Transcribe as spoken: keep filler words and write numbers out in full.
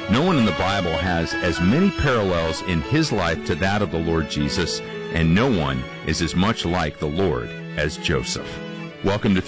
No one in the Bible has as many parallels in his life to that of the Lord Jesus, and no one is as much like the Lord as Joseph. Welcome to